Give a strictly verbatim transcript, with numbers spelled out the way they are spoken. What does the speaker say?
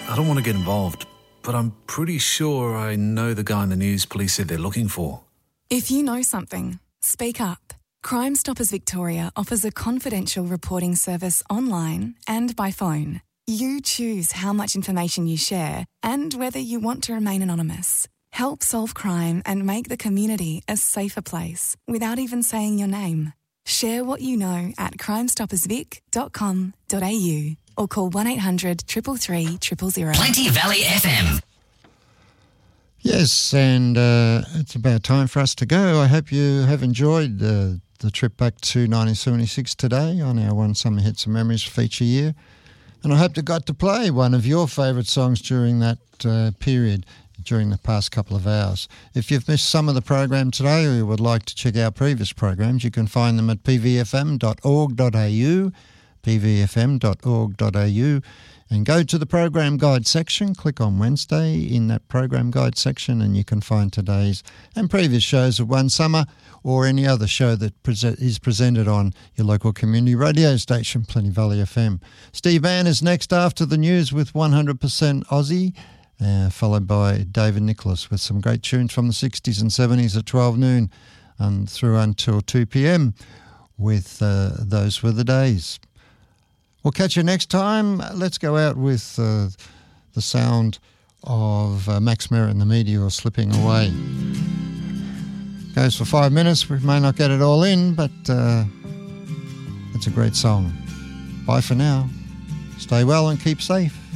I don't want to get involved, but I'm pretty sure I know the guy in the news police said they're looking for. If you know something, speak up. Crime Stoppers Victoria offers a confidential reporting service online and by phone. You choose how much information you share and whether you want to remain anonymous. Help solve crime and make the community a safer place without even saying your name. Share what you know at crime stoppers vic dot com dot a u or call one eight hundred three three three zero zero. Plenty Valley F M. Yes, and uh, it's about time for us to go. I hope you have enjoyed uh, the trip back to nineteen seventy-six today on our One Summer Hits and Memories feature year. And I hope you got to play one of your favourite songs during that uh, period, during the past couple of hours. If you've missed some of the program today or you would like to check out previous programs, you can find them at p v f m dot org dot a u, p v f m dot org dot a u, and go to the program guide section, click on Wednesday in that program guide section, and you can find today's and previous shows of One Summer or any other show that present, is presented on your local community radio station, Plenty Valley F M. Steve Mann is next after the news with one hundred percent Aussie, uh, followed by David Nicholas with some great tunes from the sixties and seventies at twelve noon and through until two p.m. with uh, Those Were the Days. We'll catch you next time. Let's go out with uh, the sound of uh, Max Merritt and the Meteor Slipping Away. Goes for five minutes. We may not get it all in, but uh, it's a great song. Bye for now. Stay well and keep safe.